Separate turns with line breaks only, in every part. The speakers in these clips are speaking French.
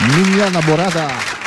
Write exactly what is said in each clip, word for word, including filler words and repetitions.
Niña Enamorada,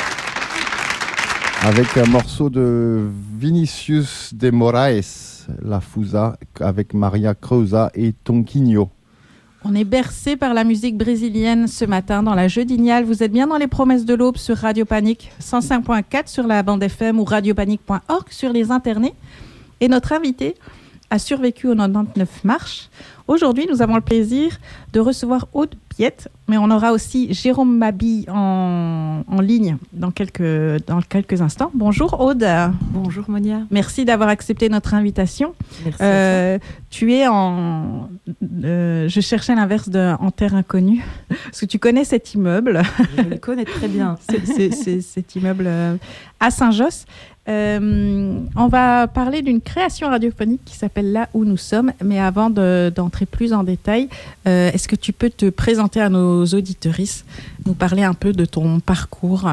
avec un morceau de Vinicius de Moraes, La Fusa, avec Maria Creusa et Tonquinho.
On est bercé par la musique brésilienne ce matin dans la Jeudiniale. Vous êtes bien dans les promesses de l'aube sur Radio Panique cent cinq point quatre sur la bande F M ou radiopanique point org sur les internets. Et notre invité a survécu aux quatre-vingt-dix-neuf marches. Aujourd'hui, nous avons le plaisir de recevoir Aude Piette, mais on aura aussi Jérôme Mabille en, en ligne dans quelques, dans quelques instants. Bonjour Aude.
Bonjour Monia.
Merci d'avoir accepté notre invitation.
Merci.
Euh, tu es en... Euh, je cherchais l'inverse de en terre inconnue, parce que tu connais cet immeuble.
Je le connais très bien.
c'est, c'est, c'est, cet immeuble euh, à Saint-Josse. Euh, on va parler d'une création radiophonique qui s'appelle Là où nous sommes, mais avant de, d'entrer plus en détail, euh, est-ce que tu peux te présenter à nos auditrices, nous parler un peu de ton parcours?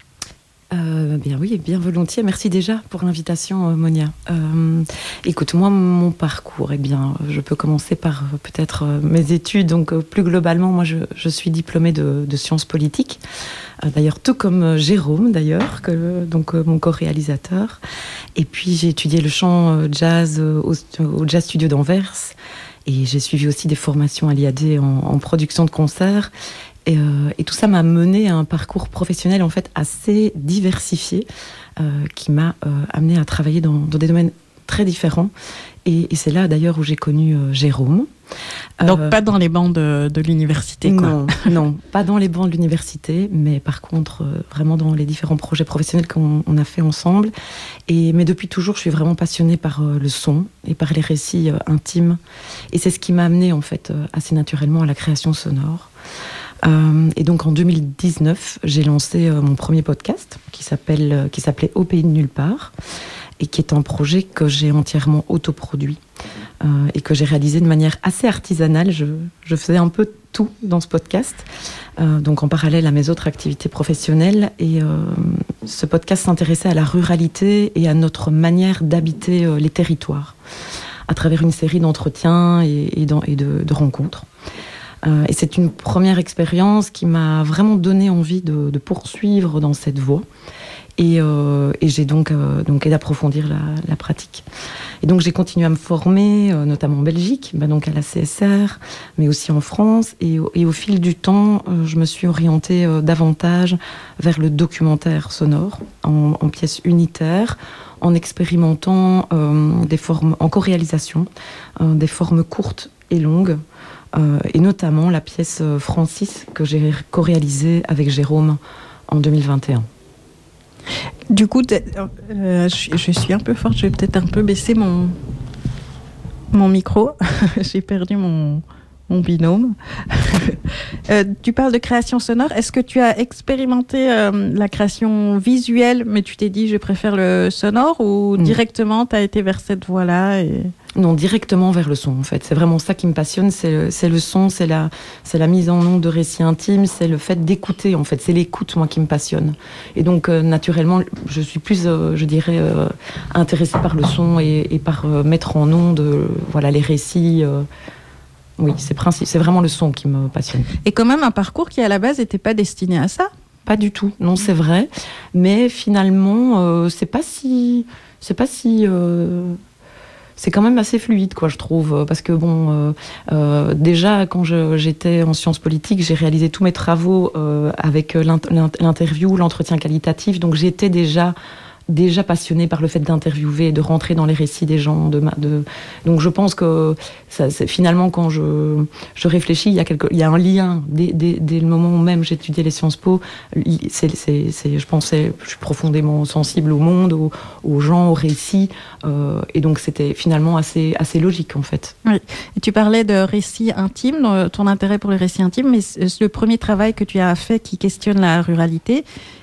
Euh, bien oui, bien volontiers. Merci déjà pour l'invitation, euh, Monia. Euh, écoute, moi, mon parcours, eh bien, je peux commencer par euh, peut-être euh, mes études. Donc, euh, plus globalement, moi, je, je suis diplômée de, de sciences politiques. Euh, d'ailleurs, tout comme euh, Jérôme, d'ailleurs, que, donc euh, mon co-réalisateur. Et puis, j'ai étudié le chant euh, jazz euh, au, au Jazz Studio d'Anvers. Et j'ai suivi aussi des formations à l'I A D en, en production de concerts. Et, euh, et tout ça m'a mené à un parcours professionnel en fait assez diversifié euh, qui m'a euh, amené à travailler dans, dans des domaines très différents. Et, et c'est là d'ailleurs où j'ai connu euh, Jérôme.
Donc
euh,
pas dans les bancs de, de l'université, quoi.
Non, non, pas dans les bancs de l'université, mais par contre euh, vraiment dans les différents projets professionnels qu'on on a fait ensemble. Et, mais depuis toujours, je suis vraiment passionnée par euh, le son et par les récits euh, intimes. Et c'est ce qui m'a amenée en fait euh, assez naturellement à la création sonore. Euh, et donc en deux mille dix-neuf, j'ai lancé euh, mon premier podcast qui s'appelle, euh, qui s'appelait Au pays de nulle part et qui est un projet que j'ai entièrement autoproduit euh, et que j'ai réalisé de manière assez artisanale. Je, je faisais un peu tout dans ce podcast, euh, donc en parallèle à mes autres activités professionnelles. Et euh, ce podcast s'intéressait à la ruralité et à notre manière d'habiter euh, les territoires à travers une série d'entretiens et, et, dans, et de, de rencontres. Euh, et c'est une première expérience qui m'a vraiment donné envie de, de poursuivre dans cette voie. Et, euh, et j'ai donc, euh, donc d'approfondir la, la pratique. Et donc j'ai continué à me former, euh, notamment en Belgique, bah donc à la C S R, mais aussi en France. Et, et au fil du temps, euh, je me suis orientée euh, davantage vers le documentaire sonore, en, en pièces unitaires, en expérimentant euh, des formes, en co-réalisation, euh, des formes courtes et longues. Euh, et notamment la pièce Francis que j'ai co-réalisée avec Jérôme en deux mille vingt et un.
Du coup, euh, je, je suis un peu forte, je vais peut-être un peu baisser mon, mon micro. J'ai perdu mon, mon binôme. euh, tu parles de création sonore. Est-ce que tu as expérimenté euh, la création visuelle, mais tu t'es dit je préfère le sonore, ou mmh. directement tu as été vers cette voie-là et...
Non, directement vers le son, en fait. C'est vraiment ça qui me passionne, c'est le, c'est le son, c'est la, c'est la mise en onde de récits intimes, c'est le fait d'écouter, en fait. C'est l'écoute, moi, qui me passionne. Et donc, euh, naturellement, je suis plus, euh, je dirais, euh, intéressée par le son et, et par euh, mettre en onde, euh, voilà, les récits. Euh, oui, c'est, princi- c'est vraiment le son qui me passionne.
Et quand même un parcours qui, à la base, n'était pas destiné à ça?
Pas du tout, non, c'est vrai. Mais finalement, euh, c'est pas si... C'est pas si... Euh, c'est quand même assez fluide, quoi, je trouve, parce que bon, euh, euh, déjà quand je, j'étais en sciences politiques, j'ai réalisé tous mes travaux euh, avec l'interview, l'entretien qualitatif, donc j'étais déjà déjà passionnée par le fait d'interviewer, de rentrer dans les récits des gens. De, de... Donc je pense que ça, c'est, finalement, quand je, je réfléchis, il y a, quelque, il y a un lien. Dès, dès, dès le moment où même j'étudiais les Sciences Po, c'est, c'est, c'est, je pensais, je suis profondément sensible au monde, aux, aux gens, aux récits. Euh, et donc c'était finalement assez, assez logique, en fait.
Oui. Et tu parlais de récits intimes, ton intérêt pour les récits intimes, mais le premier travail que tu as fait qui questionne la ruralité,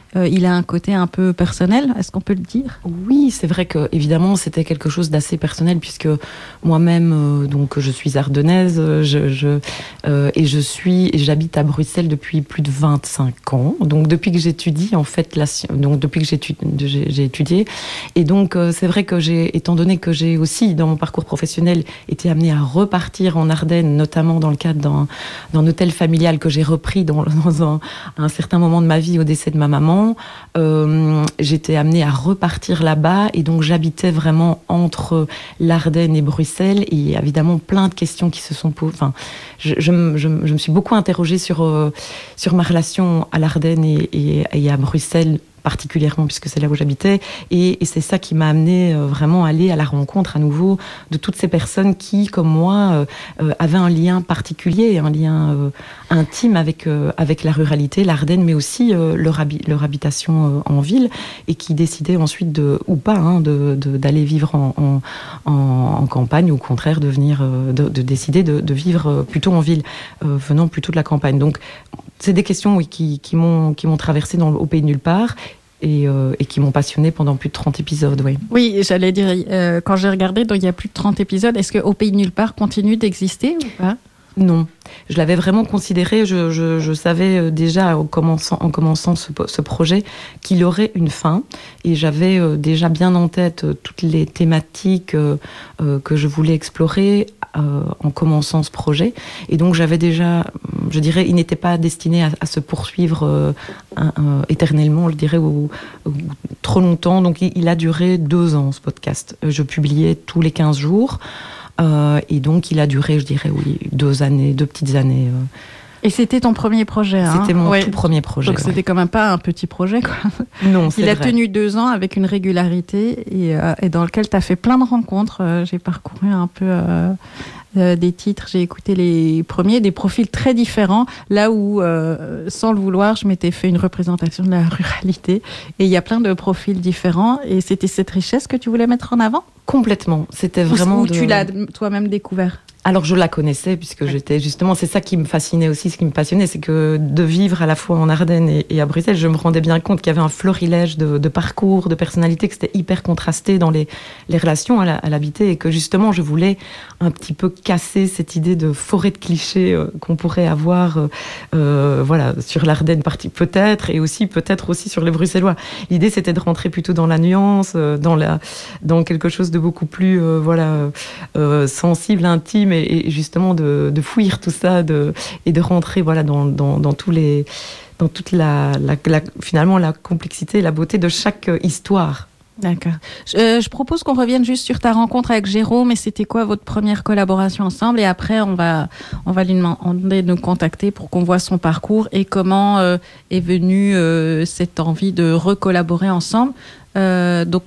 euh, il a un côté un peu personnel, est-ce qu'on peut le dire ?
Oui, c'est vrai que évidemment c'était quelque chose d'assez personnel puisque moi-même, euh, donc je suis ardennaise, je, je, euh, et je suis, et j'habite à Bruxelles depuis plus de vingt-cinq ans. Donc depuis que j'étudie, en fait, la, donc depuis que j'étudie, j'ai, j'ai étudié, et donc euh, c'est vrai que j'ai, étant donné que j'ai aussi dans mon parcours professionnel été amenée à repartir en Ardennes, notamment dans le cadre d'un, d'un hôtel familial que j'ai repris dans, dans un, un certain moment de ma vie au décès de ma maman. Euh, j'étais amenée à repartir là-bas et donc j'habitais vraiment entre l'Ardenne et Bruxelles et il y a évidemment plein de questions qui se sont posées. Enfin, je, je, je, je me suis beaucoup interrogée sur, euh, sur ma relation à l'Ardenne et, et, et à Bruxelles particulièrement puisque c'est là où j'habitais et, et c'est ça qui m'a amené euh, vraiment à aller à la rencontre à nouveau de toutes ces personnes qui comme moi euh, euh, avaient un lien particulier, un lien euh, intime avec, euh, avec la ruralité, l'Ardenne mais aussi euh, leur, habi- leur habitation euh, en ville et qui décidaient ensuite de, ou pas hein, de, de, d'aller vivre en, en, en, en campagne ou au contraire de, venir, euh, de, de décider de, de vivre plutôt en ville euh, venant plutôt de la campagne. Donc c'est des questions oui, qui, qui, m'ont, qui m'ont traversée dans, au Pays de Nulle Part et, euh, et qui m'ont passionnée pendant plus de trente épisodes. Oui,
oui j'allais dire, euh, quand j'ai regardé, donc, il y a plus de trente épisodes, est-ce qu'Au Pays de Nulle Part continue d'exister ou pas ?
Non, je l'avais vraiment considéré, je, je, je savais déjà en commençant, en commençant ce, ce projet qu'il aurait une fin et j'avais euh, déjà bien en tête euh, toutes les thématiques euh, euh, que je voulais explorer euh, en commençant ce projet et donc j'avais déjà, je dirais, il n'était pas destiné à, à se poursuivre euh, un, un, éternellement, je dirais, ou, ou trop longtemps, donc il, il a duré deux ans ce podcast, je publiais tous les quinze jours. Euh, et donc, il a duré, je dirais, oui, deux années, deux petites années. Euh.
Et c'était ton premier projet, hein ?
C'était mon
ouais.
tout premier projet.
Donc,
ouais.
C'était quand même pas un petit projet, quoi.
Non, c'est
Il
vrai.
a tenu deux ans avec une régularité et, euh, et dans lequel tu as fait plein de rencontres. Euh, j'ai parcouru un peu euh, euh, des titres, j'ai écouté les premiers, des profils très différents, là où, euh, sans le vouloir, je m'étais fait une représentation de la ruralité. Et il y a plein de profils différents. Et c'était cette richesse que tu voulais mettre en avant ?
Complètement. C'était vraiment.
Ou
de...
tu l'as toi-même découvert ?
Alors je la connaissais puisque j'étais justement, c'est ça qui me fascinait aussi, ce qui me passionnait, c'est que de vivre à la fois en Ardennes et, et à Bruxelles, je me rendais bien compte qu'il y avait un florilège de, de parcours, de personnalités, que c'était hyper contrasté dans les, les relations à, la, à l'habiter et que justement je voulais un petit peu casser cette idée de forêt de clichés euh, qu'on pourrait avoir euh, euh, voilà, sur l'Ardenne partie peut-être et aussi peut-être aussi sur les Bruxellois. L'idée c'était de rentrer plutôt dans la nuance, euh, dans, la, dans quelque chose de beaucoup plus euh, voilà, euh, sensible, intime, et, et justement de, de fouiller tout ça de, et de rentrer voilà, dans, dans, dans tous les, dans toute la, la, la, finalement la complexité et la beauté de chaque histoire.
D'accord. Je, euh, je propose qu'on revienne juste sur ta rencontre avec Jérôme et c'était quoi votre première collaboration ensemble et après on va, on va lui demander de nous contacter pour qu'on voit son parcours et comment euh, est venue euh, cette envie de recollaborer ensemble. Euh, donc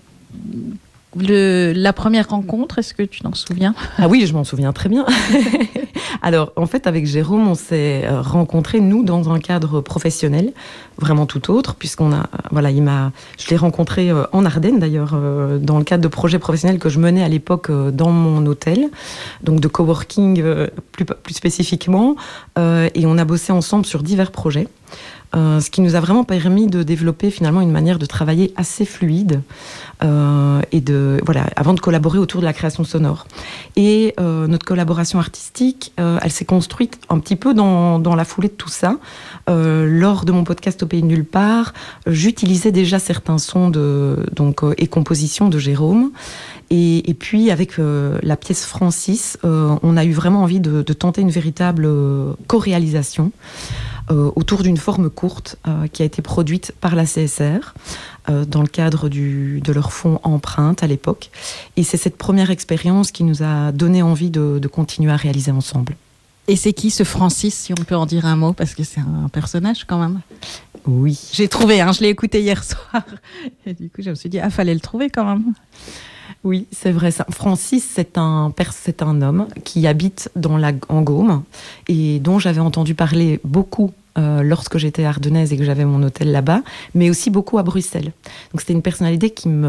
Le, la première rencontre, est-ce que tu t'en souviens ?
Ah oui, je m'en souviens très bien. Alors, en fait, avec Jérôme, on s'est rencontrés, nous, dans un cadre professionnel, vraiment tout autre, puisqu'on a, voilà, il m'a, je l'ai rencontré en Ardennes, d'ailleurs, dans le cadre de projets professionnels que je menais à l'époque dans mon hôtel, donc de coworking plus, plus spécifiquement, et on a bossé ensemble sur divers projets. Euh, ce qui nous a vraiment permis de développer finalement une manière de travailler assez fluide euh, et de voilà avant de collaborer autour de la création sonore. Et euh, notre collaboration artistique, euh, elle s'est construite un petit peu dans dans la foulée de tout ça. Euh, lors de mon podcast Au Pays de Nulle Part, j'utilisais déjà certains sons de donc euh, et compositions de Jérôme. Et, et puis avec euh, la pièce Francis, euh, on a eu vraiment envie de, de tenter une véritable euh, co-réalisation. Euh, autour d'une forme courte euh, qui a été produite par la C S R euh, dans le cadre du, de leur fonds Empreinte à l'époque. Et c'est cette première expérience qui nous a donné envie de, de continuer à réaliser ensemble.
Et c'est qui ce Francis, si on peut en dire un mot, parce que c'est un personnage quand même.
Oui.
J'ai trouvé, hein, je l'ai écouté hier soir. Et du coup, je me suis dit, ah, fallait le trouver quand même.
Oui, c'est vrai ça. Francis, c'est un, c'est un homme qui habite dans la, en Gaume et dont j'avais entendu parler beaucoup euh, lorsque j'étais ardennaise et que j'avais mon hôtel là-bas, mais aussi beaucoup à Bruxelles. Donc c'était une personnalité qui me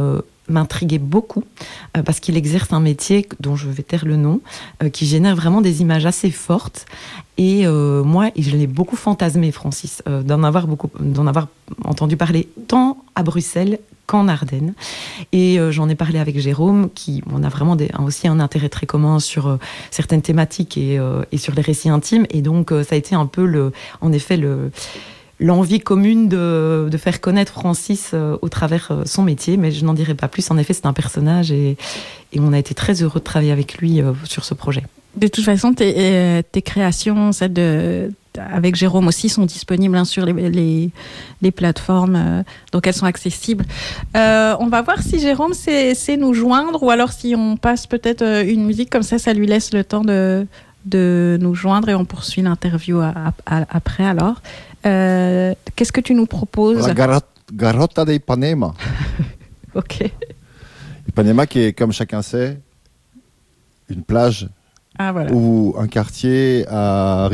m'intriguait beaucoup euh, parce qu'il exerce un métier dont je vais taire le nom, euh, qui génère vraiment des images assez fortes. Et euh, moi, je l'ai beaucoup fantasmé, Francis, euh, d'en avoir beaucoup, d'en avoir entendu parler tant à Bruxelles qu'en Ardennes. Et euh, j'en ai parlé avec Jérôme, qui on a vraiment des, aussi un intérêt très commun sur euh, certaines thématiques et, euh, et sur les récits intimes. Et donc, euh, ça a été un peu, le, en effet, le... l'envie commune de, de faire connaître Francis euh, au travers euh, son métier, mais je n'en dirai pas plus. En effet, c'est un personnage et, et on a été très heureux de travailler avec lui euh, sur ce projet.
De toute façon, tes, euh, tes créations, celles de, avec Jérôme aussi, sont disponibles hein, sur les, les, les plateformes, euh, donc elles sont accessibles. Euh, on va voir si Jérôme sait, sait nous joindre ou alors si on passe peut-être euh, une musique, comme ça, ça lui laisse le temps de, de nous joindre et on poursuit l'interview à, à, après alors. Euh, qu'est-ce que tu nous proposes?
La Garot- Garota de Ipanema.
Ok.
Ipanema qui est, comme chacun sait, une plage
Ah, voilà.
ou un quartier à